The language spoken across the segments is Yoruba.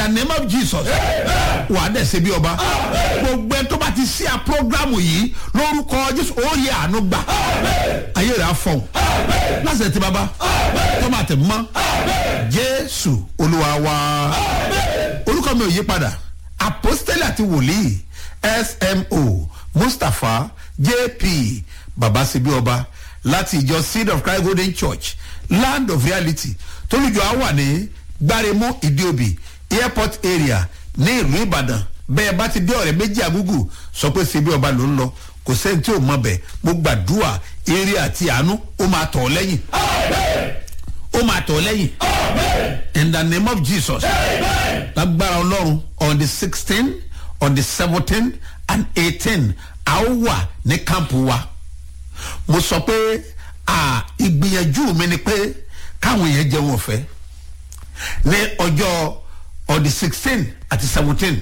the name of Jesus. Wà á dẹ̀ ṣe bí ọba. Gbogbo ẹ tó bá ti ṣí à programu yìí lórúkọ Jésù ó yẹ àánú gbà. Ayé rẹ̀ á fọ̀hún. Lásìkò tí bàbá tó máa tẹ̀ mọ́. Jésù Olúwa wa. Orúkọ mi ò yí padà. Apostoli àti wòlíì SMO Mustapha JP Babasibioba láti ìjọ Seed of Christ Golden Church Land of Reality tólùjọ á wà ní Gbáremú Ìdíòbí airport area ní ìlú Ìbàdàn. Bẹ́ẹ̀ bá ti dé ọ̀rẹ́ méjì àgúgù sọ pé Sibioba ló ń lọ, kò sẹ́ni tí ò mọ̀ bẹ́ẹ̀. Mo gbàdúrà eré àti àánú ó máa tọ̀ ọ́ lẹ́yìn. Ó máa tọ̀ ọ́ lẹ́yìn. In the name of Jesus. Lágbára Ọlọ́run on the 16th, on the 17th and 18th a ó wà ní kámpù wa. Mo sọ pé ìgbìyànjú mi ni pé káwọn èèyàn jẹun ọ̀fẹ́ ní ọjọ́ on the 16th àti 17th.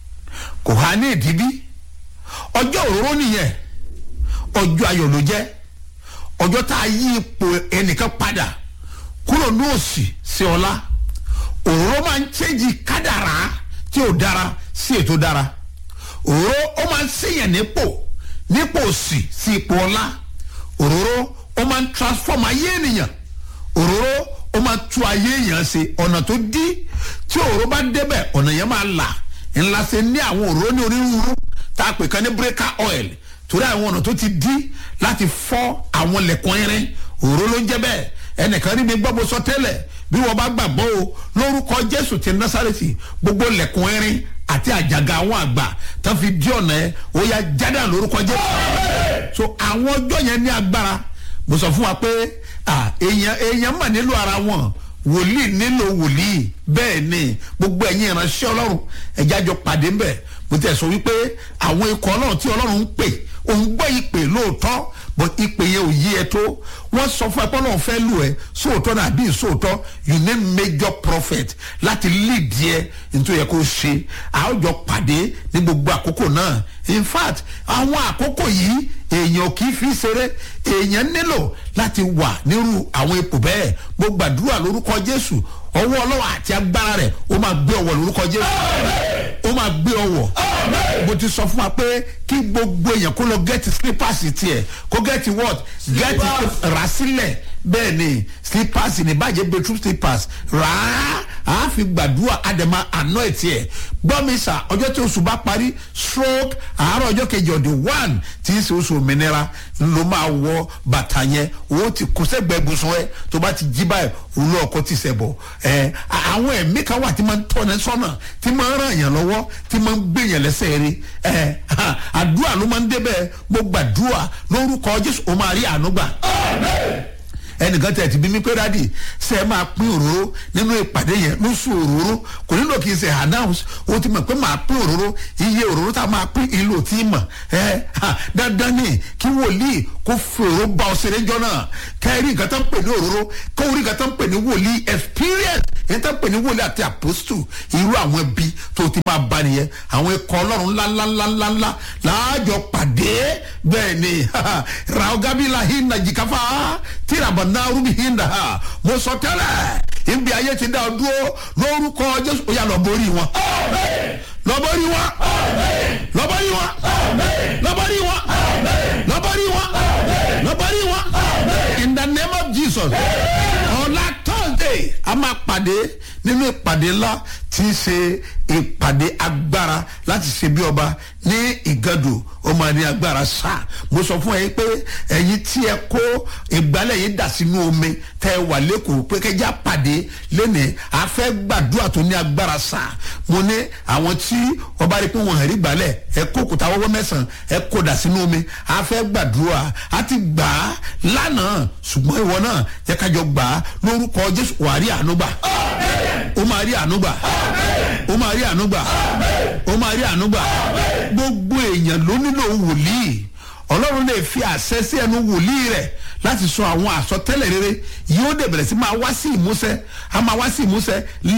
Kò há ní ìdíbí ọjọ́ òróró nìyẹn, ọjọ́ ayọ̀ ló jẹ́, ọjọ́ tá a yí ipò ẹnìkan padà kúrò ní òsì sí ọlá. Òróró máa ń change kádàrá tí ò dára sí ètò dára. Òróró ó máa ń ṣèyàn nípò òsì sí ipò ọlá. Òróró ó máa ń transform ayé ènìyàn. Òróró ó máa tú ayé èèyàn ṣe ọ̀nà tó dí tí òróró bá débẹ̀ ọ̀nà yẹn máa là. Ńlá ṣe ní àwọn òróró ní onírúurú tá a pè kan ní breaker oil torí àwọn ọ̀nà tó ti dí láti fọ́ àwọn lẹ̀kùn irin. Òróró ló ń jẹ́ bẹ́ẹ̀. Ẹnìkan rí mi gbọ́ bó sọ tẹ́lẹ̀ bí wọ́n bá gbàgbọ́ o lórúkọ Jésù ti Násárẹ́tì gbogbo lẹ̀kùn irin àti àjàgà àwọn àgbà tán fi dí ọ̀nà ẹ̀ ó yá jáde lórúkọ Jésù. So àwọn ọjọ́ yẹn ní agbára. Mo sọ fún wa pé èèyàn mà nílò ara wọn, wòlíì nílò wòlíì. Bẹ́ẹ̀ ni gbogbo ẹ̀yin ìránṣẹ́ Ọlọ́run ẹ̀já jọ pàdé ń bẹ̀. Mo tẹ̀ sọ wípé àwọn ikọ̀ Ọlọ́run tí Ọlọ́run ń pè òun gbọ́ ìpè lóòótọ́ but ìpè yẹn ò yí ẹ tó. Wọ́n sọ fún ẹ pé Ọlọ́run fẹ́ lù ẹ sóòótọ́ náà bí sóòótọ́ you need major prophet láti lead yẹ nítorí yẹ kó ṣe. Àwùjọ pàdé ní gbogbo àkókò náà. In fact àwọn àkókò yìí èèyàn kì í fi ṣeré, èèyàn nílò láti wà nírú àwọn ipò bẹ́ẹ̀. Mo gbàdúrà lórúkọ Jésù ọwọ́ Ọlọ́run àti agbára rẹ̀ ó máa gbé ọwọ́ lórúkọ Jésù. Ó máa gbé ọwọ́. Mo ti sọ fún wa pé kí gbogbo èèyàn kó lọ gẹ́tì slippers tiẹ̀ kó gẹ́tì what gẹ́tì rà sílẹ̀. Bẹ́ẹ̀ ni slippers ní bàjẹ́ bedroom slippers rà á fi gbàdúrà àdèmà àná ẹ̀ tiẹ̀. Gbọ́mísà ọjọ́ tí oṣù bá parí stroke àárọ̀ ọjọ́ kejì ọ̀dẹ̀ 1 tí í ṣe oṣù òmìnira ló máa wọ bàtà yẹn. Owó ti kó sẹ́gbẹ̀ẹ́ ibùsùn ẹ tó bá ti jí báyìí òun ló ọkọ ti sẹ̀ bọ̀. Àwọn ẹ̀mí kan wà tí máa ń tọ́ni sọ́nà tí máa ń ràn yàn lọ́wọ́ tí máa ń gbé yàn lẹ́sẹ̀ rí. Àdúrà ló máa ń débẹ̀. Mo gbàdúrà lórúkọ Jésù ó máa rí àánú gbà. Ẹnìkan tẹ̀ ti bí mi pé dádì ṣe é máa pín òróró nínú ìpàdé yẹn lóṣù òróró kò nílò kí n ṣe announce o ti mọ̀ pé máa pín òróró iye òróró tá a máa pín ìlò tí mọ̀ dandan ni kí wòlíì kó fòrò bá ọ ṣeré jọ náà kẹ́rì nǹkan tó ń pè ní òróró kó rí nǹkan tó ń pè ní wòlíì experience yẹn tó ń pè ní wòlíì àti apostle irú àwọn ẹbí tó ti máa bá nìyẹn àwọn ikọ̀ Ọlọ́run ńláńláńláńlá láàjọ pàdé bẹ́ẹ̀ ni ràógábílà hinna jìkáfà tìràbà náà rúbi hinna mo sọ tẹ́lẹ̀ ibi ayé ti dá ọ dúró lórúkọ Jésù ó yá lọ borí wọn lọ borí wọn lọ borí wọn lọ borí wọn lọ borí wọn lọ borí wọn in the name of Jesus. Ọ̀la Thursday a máa pàdé nínú ìpàdé ńlá tí í ṣe ìpàdé agbára láti ṣe bí ọba ní Ìgàdò ó máa ní agbára sáà. Mo sọ fún ẹ pé ẹ̀yin tí ẹ kó ìgbálẹ̀ yìí dà sínú omi tẹ́ ẹ wà lẹ́kọ̀ọ́ pé kẹjá pàdé lẹ́nìí a fẹ́ gbàdúrà tó ní agbára sáà. Mo ní àwọn tí ọba rí pé wọ́n rí gbálẹ̀ ẹ kó òkúta wọ́wọ́ 9 ẹ kó dà sínú omi a fẹ́ gbàdúrà a ti gbà á lánàá ṣùgbọ́n ìwọ náà jẹ́ kájọ gbà á lórúkọ Jésù wàá rí àánú gbà. Ó máa rí àánú gbà. Ó máa rí àánú gbà. Ó máa rí àánú gbà. Gbogbo èèyàn ló nílò wòlíì. Ọlọ́run lè fi àṣẹ sí ẹnu wòlíì rẹ̀ láti sọ àwọn àsọtẹ́lẹ̀ rere yóò dẹ̀ bẹ̀rẹ̀ sí máa wá sí ìmúṣẹ a máa wá sí ìmúṣẹ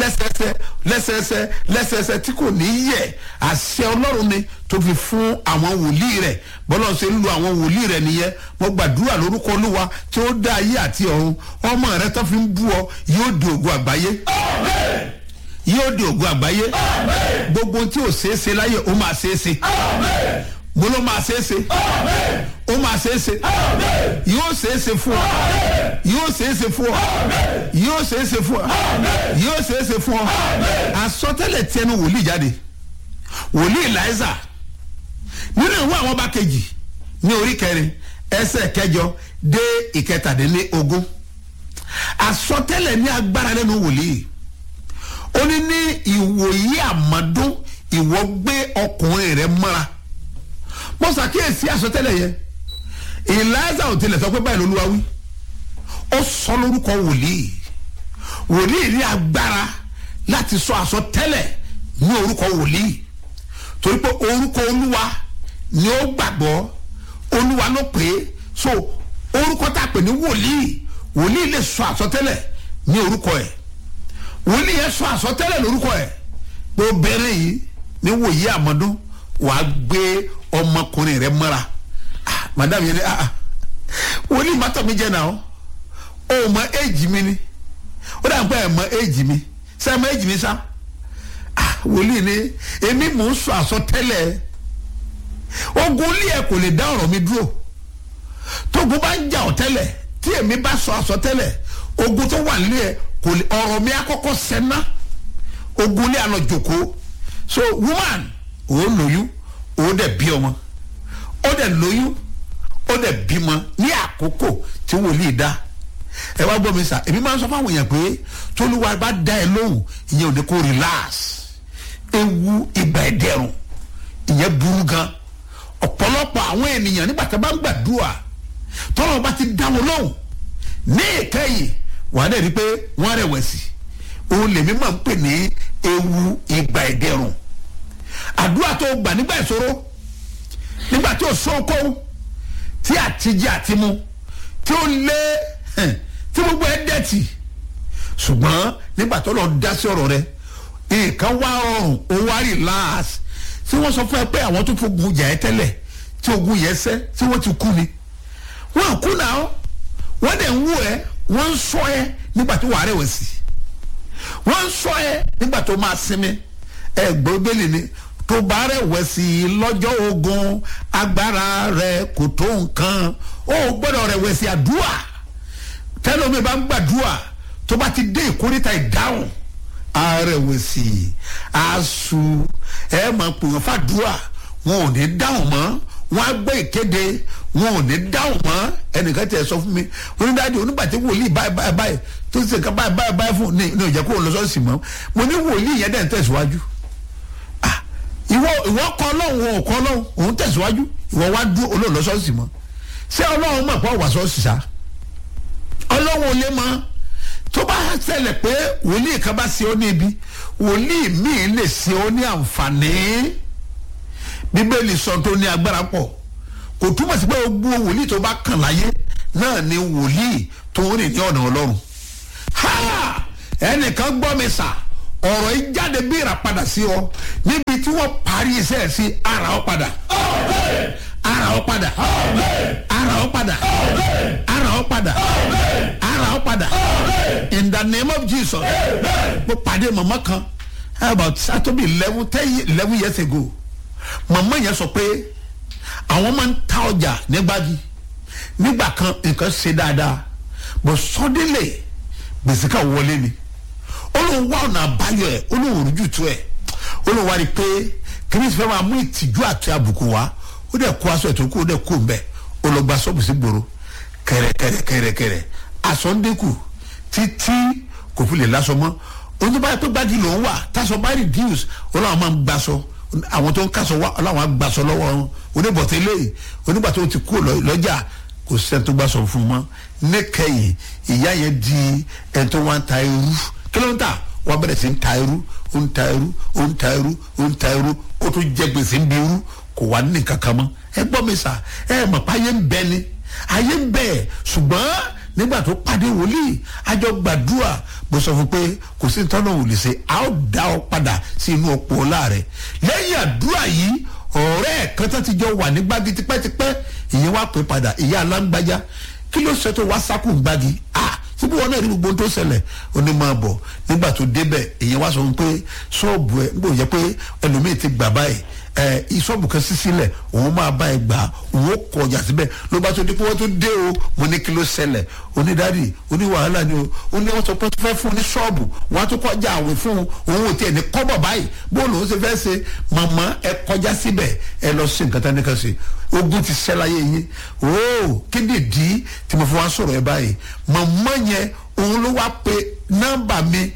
lẹ́sẹẹsẹ tí kò ní yẹ̀ àṣẹ Ọlọ́run ni tó fi fún àwọn wòlíì rẹ̀ bọ́lá ṣe ń lo àwọn wòlíì rẹ̀ nìyẹn. Mo gbàdúrà lórúkọ Olúwa tí ó dá ayé àti ọ̀run ọmọ rẹ̀ tó fi ń bú ọ yóò di ògo àgbáyé yóò di ògùn àgbáyé gbogbo tí ò ṣeéṣe láyé ó máa ṣeéṣe mo ló máa ṣeéṣe ó máa ṣeéṣe yóò ṣeéṣe fún ọ yóò ṣeéṣe fún ọ yóò ṣeéṣe fún ọ yóò ṣeéṣe fún ọ àsọtẹ́lẹ̀ tiẹnu wòlíì jáde wòlíì Èlíjà nínú ìwé àwọn ọba kejì ní orí 4 ẹsẹ̀ 8 dé 17 àsọtẹ́lẹ̀ ní agbára lẹ́nu wòlíì ó ní ìwòyí àmọ́dún ìwọ gbé ọkùnrin rẹ mọ́ra mo ṣàkíyèsí àsọtẹ́lẹ̀ yẹn Èlíjà ò tilẹ̀ sọ pé báyìí lÓlúwa wí ó sọ lórúkọ wòlíì ní agbára láti sọ àsọtẹ́lẹ̀ ní orúkọ wòlíì torí pé orúkọ Olúwa ni ó gbàgbọ́ Olúwa ló pè é so orúkọ tá a pè ní wòlíì lè sọ àsọtẹ́lẹ̀ ní orúkọ ẹ̀ wòlíì yẹn sọ àsọtẹ́lẹ̀ lórúkọ ẹ̀ pé ó bẹ̀rẹ̀ yìí ní wòye àmọ́dún wàá gbé ọmọkùnrin rẹ mọ́ra madam yẹn ni wòlíì má tọ̀ mí jẹ́ náà ó mọ éèjì mi ni ó dà ń pẹ́ ẹ̀ mọ éèjì mi ṣé ẹ mọ éèjì mi sá wòlíì ni èmi mò ń sọ àsọtẹ́lẹ̀ ogun ilé ẹ̀ kò lè dá ọ̀rọ̀ mi dúró tógun bá ń jà ọ́ tẹ́lẹ̀ tí èmi bá sọ àsọtẹ́lẹ̀ ogun tó wà nílé ẹ̀ kò lè ọ̀rọ̀ mi àkọ́kọ́ sẹ́ná ogun ilé àná jòkó so woman ó lóyún ó dẹ̀ bí ọmọ ó dẹ̀ lóyún ó dẹ̀ bímọ ní àkókò tí wòlíì dá ẹ wá gbọ́ mi sà èmi máa ń sọ fáwọn èèyàn pé tólúwa bá dá ẹ lóhùn ìyẹn ò ní kó relax ewu ìgbà ẹ̀dẹ̀rùn ìyẹn burú gan ọ̀pọ̀lọpọ̀ àwọn ènìyàn nígbà tí a bá ń gbàdúrà tọ́lọ́ bá ti dá wọn lóhùn ní ìkẹyìn wàá dẹ̀ rí pé wọ́n rẹ̀wẹ̀sì òun lèmi máa ń pè ní ewu ìgbà ẹ̀dẹ̀rùn àdúrà tó gbà nígbà ìṣòro nígbà tí ò sóko tí àtijọ́ àtimu tí ó lé tí gbogbo ẹ̀ dẹ̀tì ṣùgbọ́n nígbà tó lọ dá sí ọ̀rọ̀ rẹ nǹkan wá ọrùn ó wá relax tí wọ́n sọ fún ẹ pé àwọn tó fogun jà ẹ́ tẹ́lẹ̀ tí ogun yẹn sẹ́ tí wọ́n ti kú ni wọ́n kú náà wọ́n dẹ̀ ń wú ẹ wọ́n ń sọ ẹ nígbà tó wà rẹ̀wẹ̀sì wọ́n ń sọ ẹ nígbà tó máa sinmi ẹ gbọ́ bẹ́lẹ̀ ni tó bá rẹ̀wẹ̀sì lọ́jọ́ ogun agbára rẹ kò tó nǹkan ó gbọ́dọ̀ rẹ̀wẹ̀sì àdúrà tẹ́lómi bá ń gbàdúrà tó bá ti dé ìkórìtà ìdáhùn arẹ̀wẹ̀sì asu ẹ máa pè wọ́n fàdúrà wọn ò ní dáhùn mọ́ wọn á gbọ́ ìkéde wọn ò ní dáhùn mọ́ ẹnìkan tẹ̀ sọ fún mi wọn ní dáadé onígbàtí wòlíì báyìí tó ṣe nǹkan báyìí fún ní ìjẹ́ kó o lọ sọ́ọ̀sì mọ́ mo ní wòlíì yẹn dẹ̀ ń tẹ̀síwájú ìwọ kọ́ ọlọ́run òun kọ́ ọlọ́run òun tẹ̀síwájú ìwọ wá dúró olóò lọ sọ́ọ̀sì mọ́ ṣé ọlọ́run mọ̀ pé wà sọ́ọ̀sì sá ọlọ́run ò lè mọ́ tó bá ṣẹlẹ̀ pé wòlíì kan bá ṣe ọ́ ní ibi wòlíì míì lè ṣe ọ́ ní àǹfààní bíbélì sọ tó ní agbára pọ̀ kò túmọ̀ sí pé gbogbo wòlíì tó bá kàn láyé náà ni wòlíì tó ń rìn ní ọ̀nà ọlọ́run ẹnìkan gbọ́ mi sà ọ̀rọ̀ yìí jáde bí ìràpadà sí ọ níbi tí wọ́n parí iṣẹ́ sí ara ọ padà ara ọ padà ara ọ padà ara ọ padà ara ọ padà in the name of Jesus mo pàdé màmá kan about satobi 11 years ago màmá yẹn sọ pé àwọn máa ń ta ọjà ní Gbági nígbà kan nǹkan ṣe dáadáa but suddenly gbèsè ká wọlé ni olóhùn wà ọ̀nà àbáyọ ẹ̀ olóhùn rújú tó ẹ̀ olóhùn wá rí pé kìnìún fẹ́ máa mú ìtìjú àti àbùkù wá ó dẹ̀ kó aṣọ ètò kú ó dẹ̀ kó mbẹ́ olùgbà sọ́ọ̀bù sí gbòòrò kẹ̀rẹ̀kẹ̀rẹ̀ aṣọ ń dínkù títí kò fi lè láṣọ mọ́ oníbàárà pé Gbági lòún wà táṣọ bá reduce olóhùn máa ń gbàṣọ àwọn tó ń kásọ wá ọlọ́run á gbàṣọ lọ́wọ́ wọn oníbọ̀tẹ́ lẹ́yìn onígbà tó ti kú lọ́jà kò sẹ́ni tó gbàṣọ fún un mọ́ níkẹyìn ìyá yẹn di ẹni tó wá ń ta irú kí ló ń tà wọ́n bẹ̀rẹ̀ sí ń ta irú ó ń ta irú ó ń ta irú ó ń ta irú ó tún jẹ gbèsè ń bi irú kò wá ní kankan mọ́ ẹ gbọ́ mi sà ẹ mọ̀ pé ayé ń bẹ ni ayé ń bẹ ṣùgbọ́n nígbà tó pàdé wòlíì àjọ gbàdúrà bó sọ fún pé kò sí tọ́nà ò lè ṣe a ó dá ọ padà sí inú ọ̀pọ̀ ọ̀la rẹ̀ lẹ́yìn àdúrà yìí ọ̀rẹ́ kan tó ti jọ wà ní Gbági tipẹ́tipẹ́ ìyẹn wá pè padà ìyá alágbájá kí ló ṣe tó wá sákò Gbági síbí wọn náà rí gbogbo tó ṣẹlẹ̀ ó ní máa bọ̀ nígbà tó débẹ̀ èèyàn wá sọ fún pé ṣọ́ọ̀bù ẹ̀ nígbà yẹ pé ẹlòmíì ti gbà báyìí ìṣọ́ọ̀bù kan sí sílẹ̀ òun máa bá ẹ gbà òun ó kọjá síbẹ̀ ló bá tó dé pé wọ́n tó dé o mo ní kí ló ṣẹlẹ̀ onídàárí oní wàhálà ni o ó ní wọ́n sọ pé tó fẹ́ fún ní ṣọ́ọ̀bù wọ́n á tó kọjá àwìn fún òun ò tiẹ̀ ní kọ́bọ̀ báyìí bóòlù ó ṣe fẹ́ ṣe màmá ẹ kọjá síbẹ̀ ẹ lọ sí nǹkan tán ní kan ṣe ogun ti ṣẹ́ láyé yín ooo kí nìdí tí mo fi wá sọ̀rọ̀ ẹ báyìí màmá yẹn òun ló wá pe nọ́mbà mi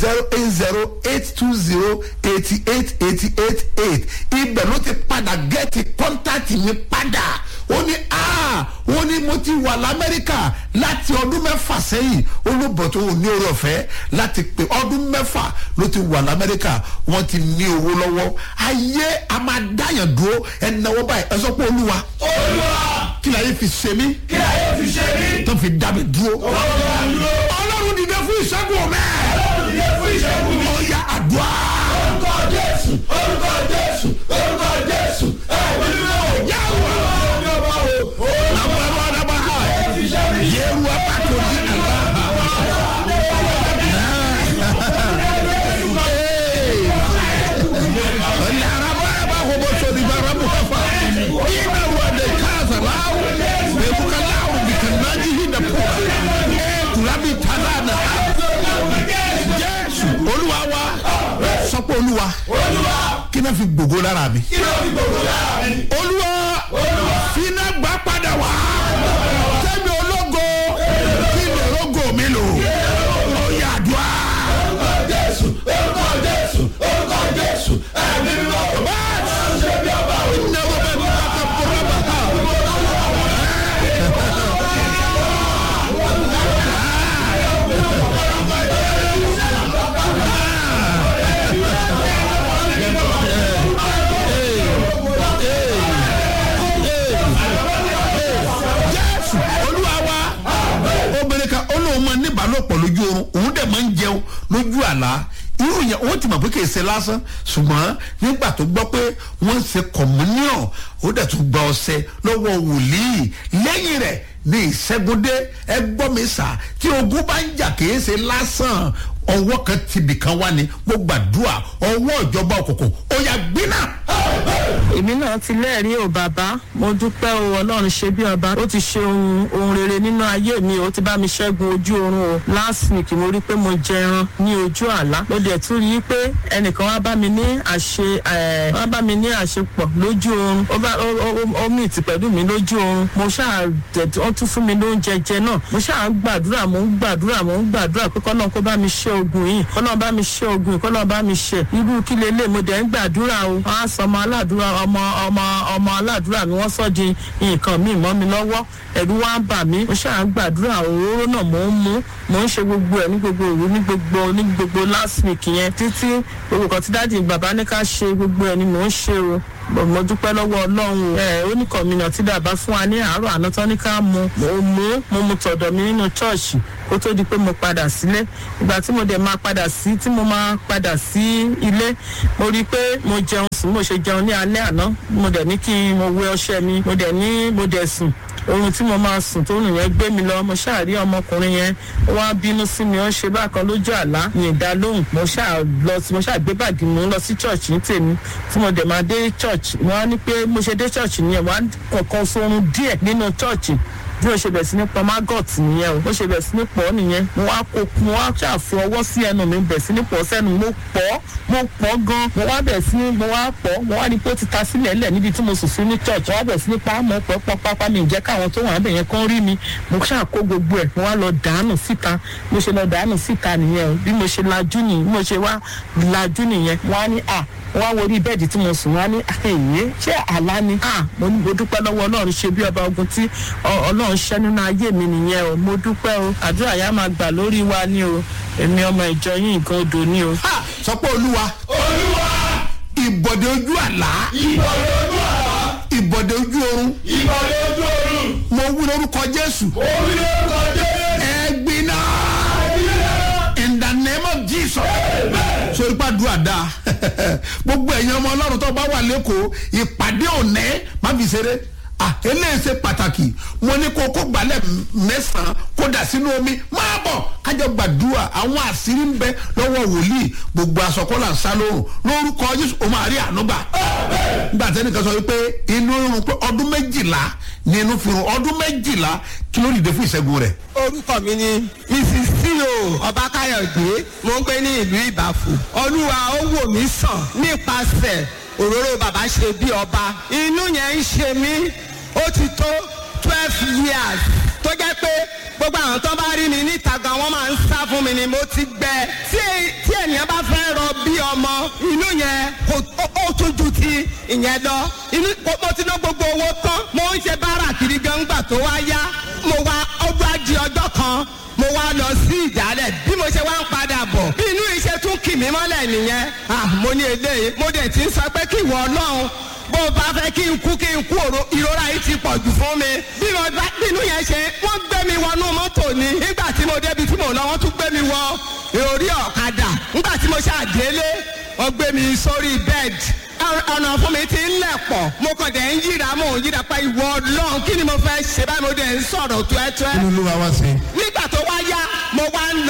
08082088888 ibẹ̀ ló ti padà gẹ́ẹ̀tì kọ́ńtàtì mi padà ó ní mo ti wà lamẹ́ríkà láti ọdún mẹ́fà sẹ́yìn olùbọ̀ tó ní oore ọ̀fẹ́ láti pé ọdún mẹ́fà ló ti wà lamẹ́ríkà wọ́n ti ní owó lọ́wọ́ ayé a máa dáyàn dúró ẹnáwó báyìí ẹ sọ pé olúwa kí láyé fi ṣe mí tó fi dá mi dúró ọlọ́run dìde fún ìṣẹ́gun mẹ́ ọ̀ya àdúrà orúkọ Jésù orúkọ Jésù orúkọ Jésù yàwó yeru apato di Olúwa kí náà fi gbogbo lára mi Olúwa kí náà gbà padà wá sẹ́mi ológo kí lè rógò mi lò ó yà dùá. Orúkọ Jésù orúkọ Jésù orúkọ Jésù ẹ̀mí mímọ́ ṣe bí ọba o. ìnáwó bẹ́ẹ̀ ni wọ́n ti kúrò bàtà. Níbàlòpọ̀ lójú oorun òun dẹ̀ máa ń jẹun lójú àlá irú yẹn wọ́n ti mọ̀ pé kì í ṣe lásán ṣùgbọ́n nígbà tó gbọ́ pé wọ́n ń ṣe communion ó dẹ̀ tún gba ọṣẹ lọ́wọ́ wòlíì lẹ́yìn rẹ̀ ní ìṣẹ́gúndé ẹgbọ́n mi sà tí ogun bá ń jà kì í ṣe lásán ọwọ́ kan tibì kan wá ní mo gbàdúrà ọwọ́ ìjọba òkùnkùn ó yá gbiná. èmi náà ti lẹ́ẹ̀rí o bàbá mo dúpẹ́ o ọlọ́run ṣe bí ọba ó ti ṣe ohun rere nínú ayé mi ó ti bá mi ṣẹ́gun ojú oorun o last week mo rí pé mo jẹ ẹran ní ojú àlá mo dẹ̀ tún rí pé ẹnìkan wá bá mi ní àṣepọ̀ lójú oorun ó mìtì pẹ̀lú mi lójú oorun mo ṣáà wọ́n tún fún mi lóúnjẹ jẹ náà mo ṣáà ń gbàdúrà pé kọ́nà kó bá mi ṣe ogun yìí kọ́nà bá mi ṣe ogun yìí kọ́nà bá mi ṣe irú kí lélẹ̀ mo dẹ̀ ń gbàdúrà o wọ́n á sọ ọmọ aládùúrà mi wọ́n sọ di nǹkan mi mọ́ mi lọ́wọ́ ẹ̀rù wá ń bà mí mo ṣáà ń gbàdúrà òróró náà mò ń ṣe gbogbo ẹ̀ ní gbogbo òru ní gbogbo last week yẹn títí gbogbo kan tí dáàdì bàbá ní ká ṣe gbogbo ẹ̀ ni mò ń ṣe o mo dúpẹ́ lọ́wọ́ ọlọ́run ó ní kọ̀mínà tí dàbá fún wa ní àárọ̀ àná tán ní ká mu tọ̀dọ̀ mi nínú ṣọ́ọ̀ṣì kó tó di pé mo padà sílé ìgbà tí mo máa padà sí ilé mo rí i pé mo jẹun sùn mo ṣe jẹun ní alẹ́ àná mo dẹ̀ ní kí mo wẹ ọṣẹ mi mo dẹ̀ sùn ohun tí mo máa sùn tó nù yẹn gbé mi lọ mo ṣáà rí ọmọkùnrin yẹn ó wá bínú sí mi ó ṣe bákan lójú àlá ní ìdálóhùn mo ṣáà gbé báàgì mo ń lọ sí church ní tèmi tí mo dẹ̀ máa dé church mo wá ní pé mo ṣe dé church nìyẹn wá kọ̀ọ̀kan sórun díẹ̀ nínú church bí o ṣe bẹ̀ sí ní pọ̀ maggot nìyẹn o bó ṣe bẹ̀ sí ní pọ̀ nìyẹn mo wá ṣàfi ọwọ́ sí ẹnu mi bẹ̀ sí ní pọ̀ sẹ́nu mo pọ̀ gan mo wá ní pé ó ti ta sílẹ̀ lẹ̀ níbi tí mo sùn sí ní church wá bẹ̀ sí ní pa mọ́ pápá mi jẹ́ káwọn tó wà níbẹ̀ yẹn kán rí mi mo ṣàkó gbogbo ẹ̀ mo wá lọ dànù síta mo ṣe lọ dànù síta nìyẹn o bí mo ṣe lajú nìyẹn wá ní wọ́n wo orí bẹ́ẹ̀dì tí mo sùn wá ní àyè ṣé àlá ni mo dúpẹ́ lọ́wọ́ ọlọ́run ṣe bí ọba ogun tí ọlọ́run ṣẹ́ nínú ayé mi nìyẹn o mo dúpẹ́ o àdúrà yá máa gbà lórí wa ni o èmi ọmọ ìjọ yín nǹkan odò ni o. sọ pé olúwa ìbọ̀dé ojú àlá ìbọ̀dé ojú oorun mo wí lórúkọ Jésù ẹgbin náà in the name of Jesus. sórí pàdúrà dáa gbogbo ẹ̀yin ọmọ ọlọ́run tó bá wà lẹ́kọ̀ọ́ ìpàdé òní má fi ṣeré eléyìí ṣe pàtàkì mo ní kó gbalẹ̀ 9 kó dà sínú omi máa bọ̀ kájọ gbàdúrà àwọn àṣírí ń bẹ lọ́wọ́ wòlíì gbogbo àsọkọ́là ń sá lóhùn lórúkọ Jésù ó máa rí ànúgbà. nígbà tẹ́nìkan sọ wípé inú rírun pé ọdún 12 ní inú fi rún ọdún 12 kí ló dìde fún ìṣẹ́gun rẹ̀. orúkọ mi ni mrs tio ọbákáyọ̀dé mo ń gbé ní ìlú ìbàfò. olúwa ó wò mí sàn nípasẹ̀ òróró bàbá ṣe bí ọba. inú yẹn ń ṣe mí ó ti tó 12 years tó jẹ́ pé gbogbo àwọn tó bá rí mi níta gan wọ́n máa ń sá fún mi ni mo ti gbẹ. tí ènìyàn bá fẹ́ rọ bí ọmọ inú yẹn ó tún ju ti ìyẹn lọ. mo ti ná gbogbo owó tán mo ń ṣe báárà kiri gan gbà tó wá yá mo wá ọgbà di ọjọ́ kan mo wá lọ sí ìdálẹ̀ bí mo ṣe wá ń padà bọ̀ bí inú iṣẹ́ tún kì mí mọ́lẹ̀ nìyẹn. mo ní eléyìí mo dẹ̀ ti ń sọ pé kí ìwọ Ọlọ́run bó o bá fẹ́ kí n kú ìrora yìí ti pọ̀ jù fún mi. bí inú yẹn ṣe wọ́n gbé mi wọnú mọ́tò ni nígbà tí mo débi tí mo lọ wọ́n tún gbé mi wọ orí ọ̀kadà nígbà tí mo ṣàdélé wọ́n gbé mi sórí bẹ́ẹ̀dì ọ̀nà fún mi ti ń lẹ̀ pọ̀ mo kàn dẹ̀ ń yíra mò ń yíra pa ìwọ Ọlọ́run kí ni mo fẹ́ ṣe báyìí mo dẹ̀ ń sọ̀rọ̀ tuẹ́tuẹ́. kí ló ló wá wá sí. nígbà tó wá yá mo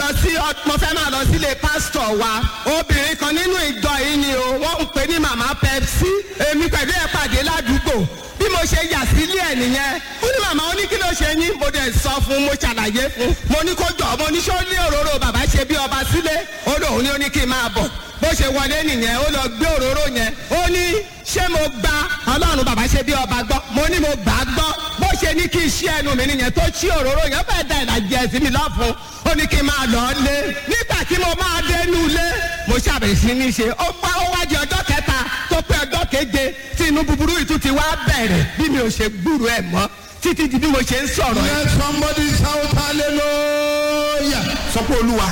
fẹ́ máa lọ sílé pásítọ̀ wa obìnrin kan nínú ìjọ yìí ni o wọ́n ń pè ní màmá Pepsi èmi pẹ̀lú ẹ̀ pàdé ládùúgbò bí mo ṣe yà sílé ẹ̀ nìyẹn ó ní màmá ó ní kí ló ṣe yín mo dẹ̀ sọ fún mo ṣàlàyé fún mo ní kó jọ mo ní ṣó ní òróró bàbá ṣe bí ọba sílé ó lóun ní ó ní kí n máa bọ̀ bó ṣe wọlé nìyẹn ó lọ gbé òróró yẹn ó ní ṣé mo gba Ọlọ́run bàbá ṣe bí ọba gbọ́ mo ní mo gbà á gbọ́ bó ṣe ní kí n ṣí ẹnu mi nìyẹn tó ṣí òróró yẹn fẹ́ẹ́ da ìlàjì ẹ̀sìn mi lọ́fun ó ní kí n máa lọ lé nígbà tí mo máa dénú lé mo ṣàbẹ̀ sí ní ṣe ó wá di ọjọ́ kẹta tó pé ọjọ́ keje tí inú búburú ìtú ti wá bẹ̀rẹ̀ bí mi ò ṣe gbúrò ẹ̀ mọ́ títí di bí mo ṣe ń sọ̀rọ̀ ẹ̀. let somebody shout hallelujah. sọ pé Olúwa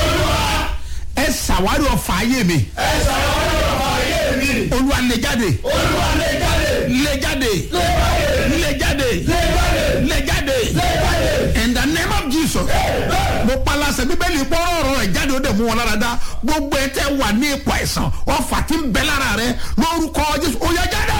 ẹ ṣàwárí ọ̀fà ayé mi. ẹ ṣàwárí ọ̀fà ayé mi. Olúwa lé jáde. Olúwa lé jáde. lé jáde. lé jáde. lé jáde. in the name of Jesus. mo palasẹ bíbélì pọ́nrọ́ ọ̀rọ̀ rẹ̀ jáde ó dẹ̀ mú wọn lára dá gbogbo ẹ tẹ́ wà ní ipò àìsàn ọ̀fà tí ń bẹ lára rẹ lórúkọ Jésù ó yá jáde.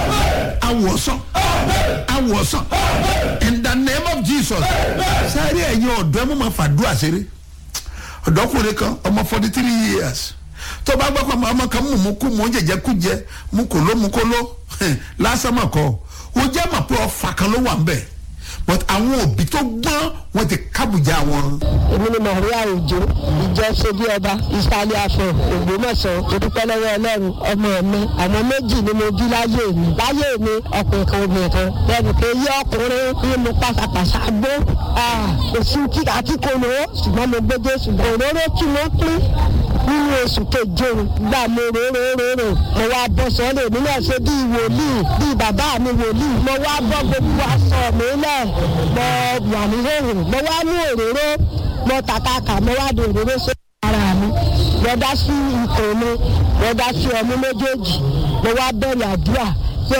awòsàn. awòsàn. in the name of Jesus. sáré ẹ̀yin ọ̀dọ́ ẹ mú ma fàdúrà ṣeré ọ̀dọ́kùnrin kan ọmọ 43 years tó bá gbọ́ pé ọmọ kan mú kú mú jẹjẹ kú jẹ mú kò ló lásán mọ̀ kọ́ ó jẹ́ mọ̀ pé ọ̀fà kan ló wà ń bẹ̀ but àwọn òbí tó gbọ́n wọ́n ti kábùjá wọn. èmi ni Màríà Òjó ìjọ ṣebí ọba ìsàlẹ̀ àfọ̀ Ògbómọ̀ṣọ́ ìdúpẹ́ lọ́wọ́ Ọlọ́run ọmọ mi àwọn méjì ni mo bí láyé mi ọkùnrin kan obìnrin kan lẹ́nu pé yí ọkùnrin ní mo pàṣàpàṣà gbó kò sí kíkà tí kò lówó ṣùgbọ́n mo gbé Jésù òróró tí mo pín nínú oṣù keje gbà mo róróróró mo wá bọ́ sọ́lẹ̀ mi náà ṣe bí wòlíì bí bàbá mi wòlíì mo wá bọ́ gbogbo aṣọ mi náà mo wà ní ròrò mo wá ní òróró mo tàkàkà mo wá di òróró sí ara mi mo dá sí ikùn mi mo dá sí ọmú méjèèjì mo wá bẹ̀rẹ̀ àdúrà pé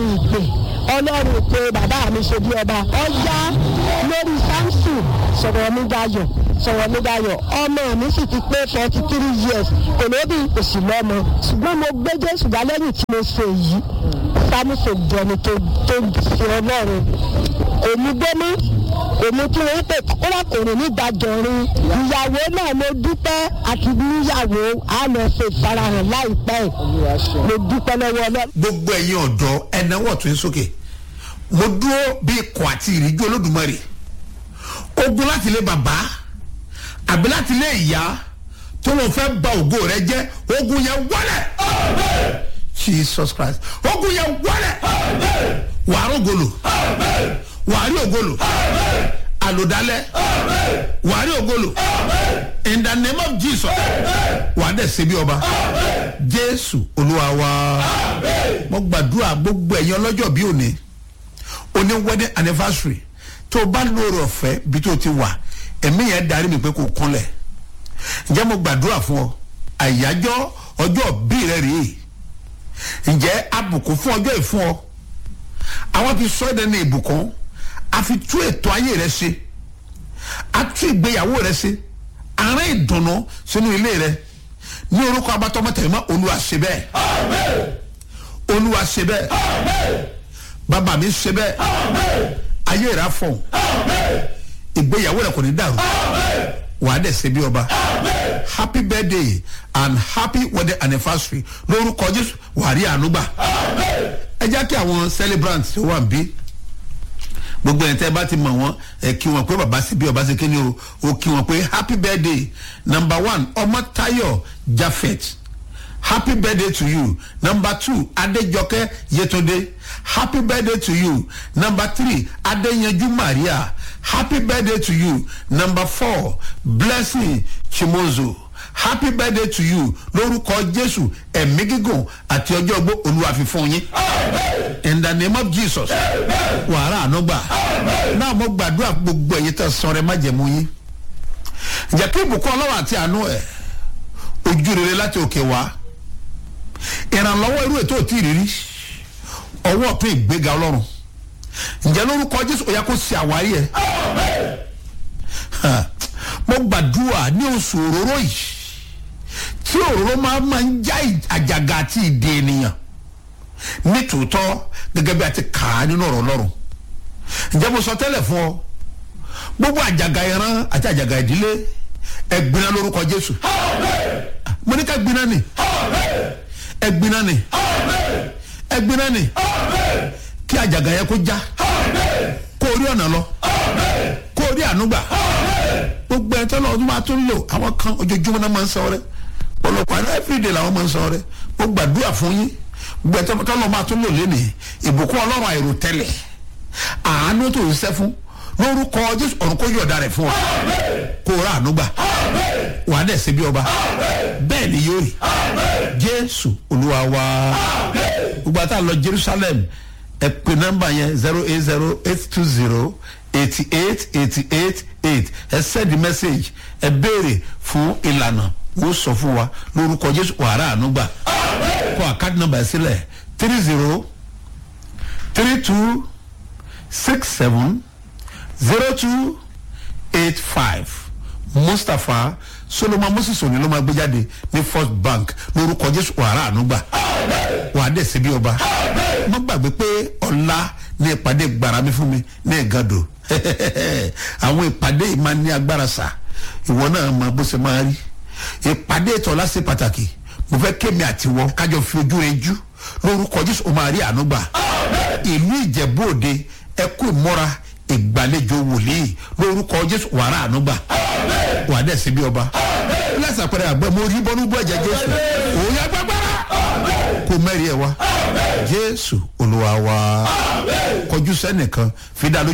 Ọlọ́run ìpè bàbá mi ṣe bí ọba ọjà lórí Samson sọ̀rọ̀ mi dayọ̀ ọmọ mi sì ti pé 43 years kò lóbi kò sì lọ́mọ ṣùgbọ́n mo gbé Jésù dá lẹ́yìn tí mo ṣe yìí Samson jẹni tó fi Ọlọ́run èmi gbẹ́mí èmi tí wọ́n pè kọ́lákùnrin nígbàjọrin ìyàwó náà mo dúpẹ́ àti níyàwó á lọ ṣe ìfarahàn láìpẹ́ mo dúpẹ́ lọ́wọ́ Ọlọ́run. gbogbo ẹ̀yin ọ̀dọ́ ẹ̀náwó ọ̀tún sókè mo dúró bí ikọ̀ àti ìrìnjú Olódùmarè ogun láti lé bàbá àbí láti lé ìyá tó wọn fẹ́ bà ògo rẹ jẹ́ ogun yẹn wọlẹ̀ Jesus Christ ogun yẹn wọlẹ̀ wàá rògbòlò wàá rí ògolo àlòdálẹ̀ wàá rí ògolo in the name of Jesus wàá dẹ̀ ṣe bí ọba Jésù Olúwa wa mo gbàdúrà gbogbo ẹ̀yin ọlọ́jọ́ bí òní wedding anniversary tó o bá lóore ọ̀fẹ́ bí tó o ti wà ẹ̀mí yẹn darí mi pé kò kúnlẹ̀ ǹjẹ́ mo gbàdúrà fún ọ àyájọ́ ọjọ́ bí rẹ rèé ǹjẹ́ abùkún fún ọjọ́ ìfún ọ àwọn ti sọ ẹ́ ní ìbùkún a fi tú ètò ayé rẹ ṣe a tú ìgbéyàwó rẹ ṣe àárín ìdùnnú sínú ilé rẹ ní orúkọ abatọmọtẹmọ Olúwa ṣe bẹ́ẹ̀ Olúwa ṣe bẹ́ẹ̀ bàbá mi ṣe bẹ́ẹ̀ ayé rẹ̀ afọ̀ ìgbéyàwó rẹ̀ kò ní dàrú wàá dẹ̀ ṣe bí ọba happy birthday and happy wedding anniversary lórúkọ Jésù wàá rí àánú gbà ẹ jẹ́ kí àwọn celebrants tó wà ń bí gbogbo ẹ̀ tẹ́ bá ti mọ̀ wọ́n ẹ kí wọn pé bàbá sí bí ọba ṣe kí ni o kí wọn pé happy birthday number 1 Ọmọ́táyọ̀ Japhet happy birthday to you. Number 2 Adejoke Yetunde happy birthday to you. Number 3 Adeyanju Maria happy birthday to you. Number 4 Blessing Chimozo happy birthday to you. Lórúkọ Jésù ẹ̀mí gígùn àti ọjọ́ ogbó Olúwa fi fún yín in the name of Jesus wàrà ànúgbà náà mo gbàdúrà gbogbo ẹ̀yin tó sọ̀rọ̀ ẹ má jẹ̀mú yín jẹ́ kí ìbùkún Ọlọ́run àti àánú ẹ̀ ojú rere láti òkè wá ìrànlọ́wọ́ irú ètò òtí ìrírí ọwọ́ ọ̀tún ìgbéga Ọlọ́run ǹjẹ́ lórúkọ Jésù ó yá kó ṣe àwárí ẹ̀ mo gbàdúrà ní oṣù òróró yìí tí òróró máa ń já àjàgà àti ìdè ènìyàn nítòótọ́ gẹ́gẹ́ bí a ti kà á nínú ọ̀rọ̀ Ọlọ́run ǹjẹ́ mo sọ tẹ́lẹ̀ fún ọ gbogbo àjàgà ìran àti àjàgà ìdílé ẹ̀gbiná lórúkọ Jésù mo ní ká gbiná ni ẹ̀gbiná ni ẹ̀gbiná ni kí àjàgà yẹ kó já kó orí ọ̀nà lọ kó orí ànúgbà gbogbo ẹ̀ tọ́lọ́ ọdún máa tún lò àwọn kan ojoojúmọ́ náà máa ń sọ rẹ ọlọ́pàá náà everyday làwọn máa ń sọ rẹ mo gbàdúrà fún yín gbogbo ẹ̀ tọ́lọ́ máa tún lò lénìí ìbùkún Ọlọ́run àìrò tẹ́lẹ̀ àánú tó ń ṣẹ́ fún lórúkọ Jésù ọ̀run kó yọ̀ọ̀dà rẹ̀ fún ọ kó rà ànúgbà wà á dẹ̀ ṣe bí ọba bẹ́ẹ̀ ni yóò rí Jésù Olúwa wa gbogbo àtà lọ Jerusalem ẹ pè nọ́mbà yẹn 08082088888 ẹ send the message ẹ béèrè fún ìlànà wọ́n sọ fún wa lórúkọ Jésù wàrà ànúgbà kọ àkáàdì nọ́mbà ẹ sílẹ̀ 3032670285 Mustapha Solomon Moses òní ló máa gbé jáde ní First Bank lórúkọ Jésù wàrà ànúgbà wàá dẹ̀ sí bí ọba mo gbàgbé pé ọ̀la ní ìpàdé gbàrà mi fún mi ní Ìgàndò àwọn ìpàdé yìí máa ní agbára sà ìwọ náà máa bó ṣe máa rí ìpàdé ìtọ́lá ṣe pàtàkì mo fẹ́ kémi àtiwọ́ kájọ fi ojú rẹ jú lórúkọ Jésù ó máa rí ànúgbà ìlú Ìjẹ̀bú Òde ẹ kú ìmọ́ra ìgbàlejò wòlíì lórúkọ Jésù wàrà ànúgbà wà dẹ̀ sí bí ọba lẹ́sà pẹ̀lẹ́ àgbẹ̀ mo rí bọ́nú bọ́ ẹ̀jẹ̀ Jésù òun yà gbàgbára kò mẹ́rin ẹ̀ wá Jésù Olúwa wa kọjú sẹ́nìkan fi dá lójú.